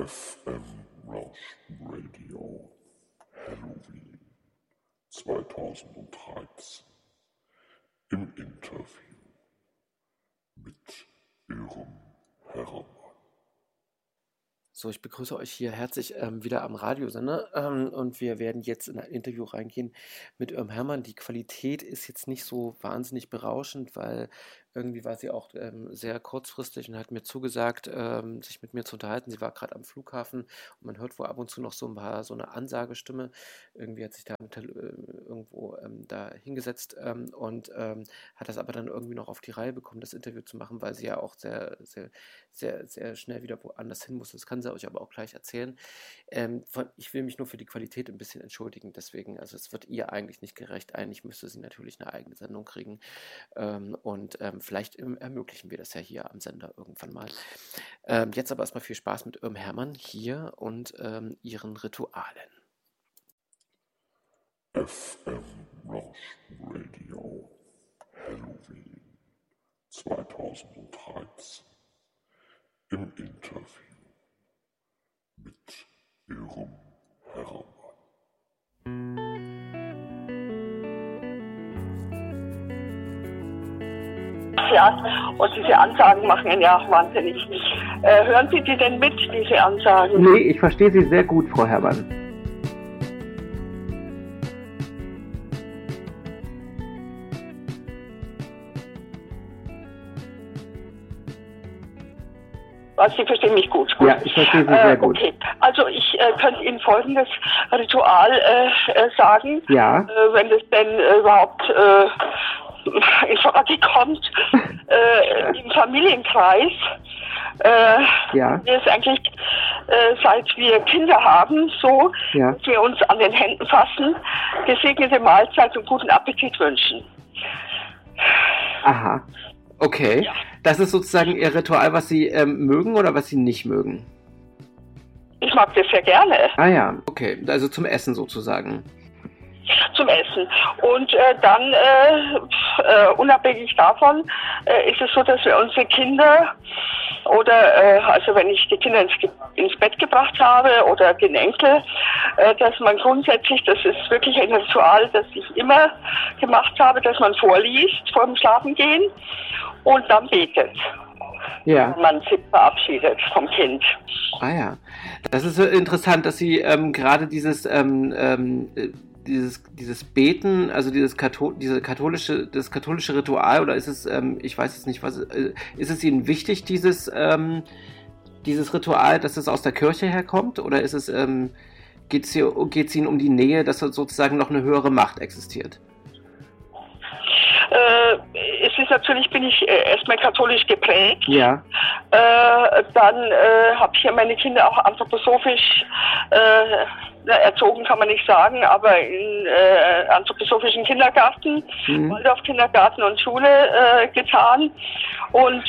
FM Rush Radio Halloween 2013 im Interview mit Örum Herrmann. So, ich begrüße euch hier herzlich wieder am Radiosender und wir werden jetzt in ein Interview reingehen mit Herrmann. Die Qualität ist jetzt nicht so wahnsinnig berauschend, weil irgendwie war sie auch sehr kurzfristig und hat mir zugesagt, sich mit mir zu unterhalten. Sie war gerade am Flughafen und man hört wohl ab und zu noch so eine Ansagestimme. Irgendwie hat sich da irgendwo da hingesetzt und hat das aber dann irgendwie noch auf die Reihe bekommen, das Interview zu machen, weil sie ja auch sehr, sehr, sehr, sehr schnell wieder woanders hin muss. Das kann sie euch aber auch gleich erzählen. Ich will mich nur für die Qualität ein bisschen entschuldigen, deswegen, also es wird ihr eigentlich nicht gerecht. Eigentlich müsste sie natürlich eine eigene Sendung kriegen und vielleicht ermöglichen wir das ja hier am Sender irgendwann mal. Jetzt aber erstmal viel Spaß mit Herrmann hier und ihren Ritualen. FM Rush Radio Halloween 2013 im Interview mit Örum Herrmann. Ja, und diese Ansagen machen ihn ja auch wahnsinnig. Hören Sie die denn mit, diese Ansagen? Nee, ich verstehe Sie sehr gut, Frau Herrmann. Also Sie verstehen mich gut. Ja, ich verstehe Sie sehr gut. Okay, also ich könnte Ihnen folgendes Ritual sagen, ja. Wenn das denn überhaupt in Frage kommt, im Familienkreis. Ja. Wir ist eigentlich, seit wir Kinder haben, so, Ja. dass wir uns an den Händen fassen, gesegnete Mahlzeit und guten Appetit wünschen. Aha. Okay. Ja. Das ist sozusagen Ihr Ritual, was Sie mögen oder was Sie nicht mögen? Ich mag das sehr gerne. Ah ja, okay. Also zum Essen sozusagen. Zum Essen. Und dann, unabhängig davon, ist es so, dass wir unsere Kinder oder, also wenn ich die Kinder ins Bett gebracht habe oder den Enkel, dass man grundsätzlich, das ist wirklich ein Ritual, das ich immer gemacht habe, dass man vorliest vor dem Schlafengehen und dann betet. Ja. Man sich verabschiedet vom Kind. Ah ja. Das ist so interessant, dass Sie gerade dieses Beten, also das katholische Ritual, oder ist es, ich weiß jetzt nicht, was, ist es Ihnen wichtig, dieses Ritual, dass es aus der Kirche herkommt, oder ist es, geht's Ihnen um die Nähe, dass sozusagen noch eine höhere Macht existiert? Es ist natürlich, bin ich erstmal katholisch geprägt. Ja. Dann habe ich ja meine Kinder auch anthroposophisch erzogen, kann man nicht sagen, aber in anthroposophischen Kindergarten, Waldorf-Kindergarten und Schule getan. Und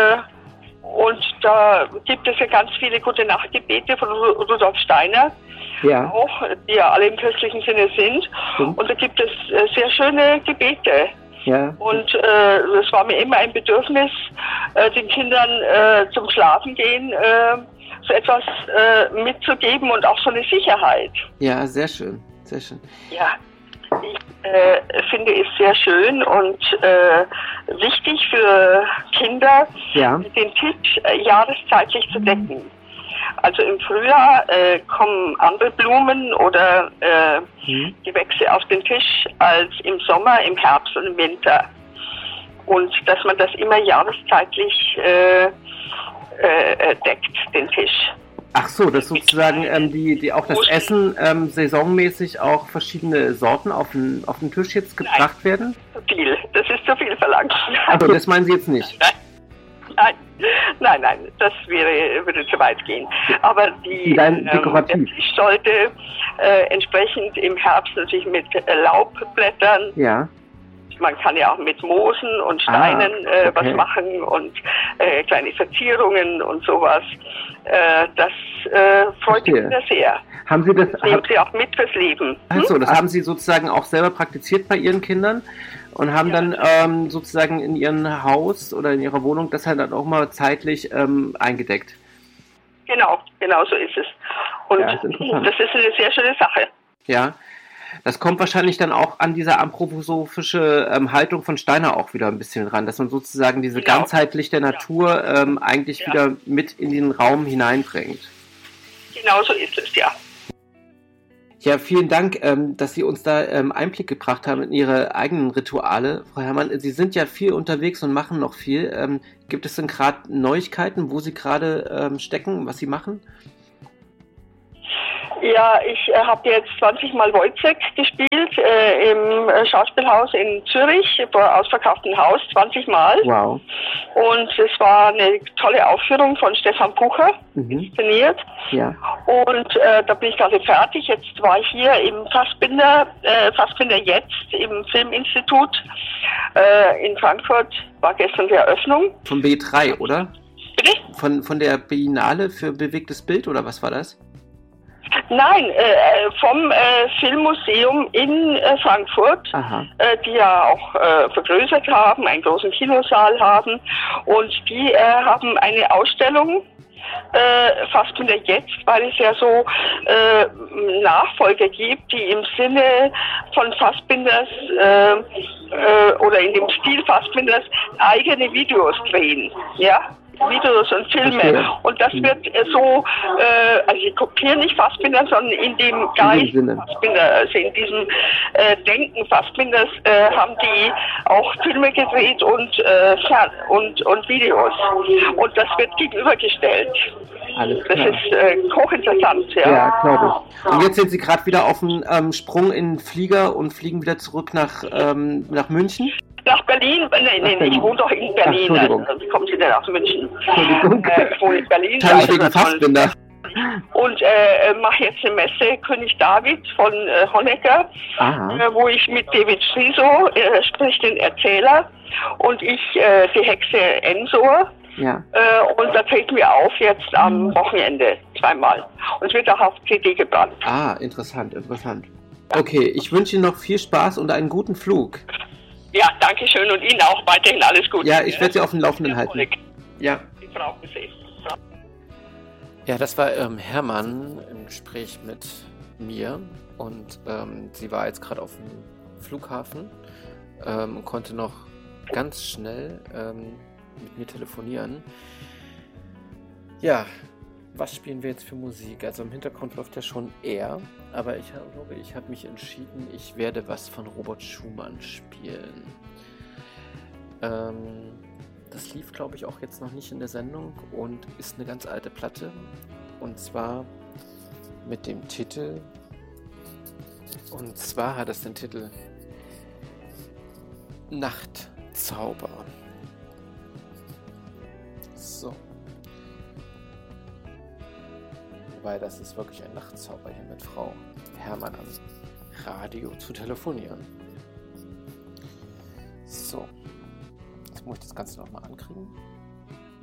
da gibt es ja ganz viele gute Nachtgebete von Rudolf Steiner, Ja. auch, die ja alle im christlichen Sinne sind. Und da gibt es sehr schöne Gebete. Ja. Und es war mir immer ein Bedürfnis, den Kindern zum Schlafengehen so etwas mitzugeben und auch so eine Sicherheit. Ja, sehr schön, sehr schön. Ja, ich finde es sehr schön und wichtig für Kinder, Ja. den Tisch jahreszeitlich zu decken. Also im Frühjahr kommen andere Blumen oder Gewächse auf den Tisch als im Sommer, im Herbst und im Winter. Und dass man das immer jahreszeitlich deckt, den Tisch. Ach so, dass sozusagen auch das Essen saisonmäßig auch verschiedene Sorten auf den Tisch jetzt gebracht werden? Das ist zu viel verlangt. Also das meinen Sie jetzt nicht? Nein, das würde zu weit gehen. Aber der Tisch sollte entsprechend im Herbst natürlich mit Laubblättern. Ja. Man kann ja auch mit Moosen und Steinen was machen und kleine Verzierungen und sowas. Das freut die Kinder sehr. Haben Sie das? Nehmen Sie auch mit fürs Leben. Achso, das haben Sie sozusagen auch selber praktiziert bei Ihren Kindern und haben dann sozusagen in Ihrem Haus oder in Ihrer Wohnung das halt dann auch mal zeitlich eingedeckt. Genau so ist es. Und Ja, ist interessant. das ist eine sehr schöne Sache. Ja, das kommt wahrscheinlich dann auch an diese anthroposophische Haltung von Steiner auch wieder ein bisschen ran, dass man sozusagen diese Genau. ganzheitlich der Natur eigentlich Ja. wieder mit in den Raum hineinbringt. Genau so ist es, ja. Ja, vielen Dank, dass Sie uns da Einblick gebracht haben in Ihre eigenen Rituale. Frau Herrmann, Sie sind ja viel unterwegs und machen noch viel. Gibt es denn gerade Neuigkeiten, wo Sie gerade stecken, was Sie machen? Ja, ich habe jetzt 20 Mal Wojciech gespielt im Schauspielhaus in Zürich, vor ausverkauftem Haus, 20 Mal. Wow. Und es war eine tolle Aufführung von Stefan Bucher, inszeniert. Ja. Und da bin ich gerade fertig. Jetzt war ich hier im Fassbinder jetzt im Filminstitut in Frankfurt. War gestern die Eröffnung. Von B3, oder? Bitte? Von der Biennale für bewegtes Bild, oder was war das? Nein, vom Filmmuseum in Frankfurt, Aha. Die ja auch vergrößert haben, einen großen Kinosaal haben, und die haben eine Ausstellung, Fassbinder jetzt, weil es ja so Nachfolger gibt, die im Sinne von Fassbinders oder in dem Stil Fassbinders eigene Videos drehen, ja? Videos und Filme. Verstehe. Und das wird so, also sie kopieren nicht Fassbinder, sondern in dem Geist Sinne. Fassbinder, also in diesem Denken Fassbinders haben die auch Filme gedreht und Videos. Und das wird gegenübergestellt. Alles Das klar. ist hochinteressant, ja. Ja, glaube ich. Und jetzt sind Sie gerade wieder auf dem Sprung in den Flieger und fliegen wieder zurück nach München? Nach Berlin? Nein, ich wohne doch in Ach, Berlin. Entschuldigung. Wie kommen Sie denn aus München? Entschuldigung. Ich wohne in Berlin. Wahrscheinlich wegen Fassbinder. Und mache jetzt eine Messe König David von Honecker, Aha. wo ich mit David Striso, sprich den Erzähler, und ich die Hexe Ensor. Ja. Und da treten wir auf jetzt am Wochenende zweimal. Und es wird auch auf CD gebrannt. Ah, interessant. Okay, ich wünsche Ihnen noch viel Spaß und einen guten Flug. Ja, danke schön, und Ihnen auch weiterhin alles Gute. Ja, ich werde Sie auf dem Laufenden halten. Ja. Die Frau gesehen. Ja, das war Hermann im Gespräch mit mir, und sie war jetzt gerade auf dem Flughafen und konnte noch ganz schnell mit mir telefonieren. Ja, was spielen wir jetzt für Musik? Also im Hintergrund läuft ja schon er, aber ich glaube, ich habe mich entschieden, ich werde was von Robert Schumann spielen. Das lief, glaube ich, auch jetzt noch nicht in der Sendung und ist eine ganz alte Platte. Und zwar mit dem Titel, und zwar hat es den Titel Nachtzauber. So. Wobei, das ist wirklich ein Nachtzauber, hier mit Frau Herrmann am Radio zu telefonieren. So. Jetzt muss ich das Ganze nochmal ankriegen.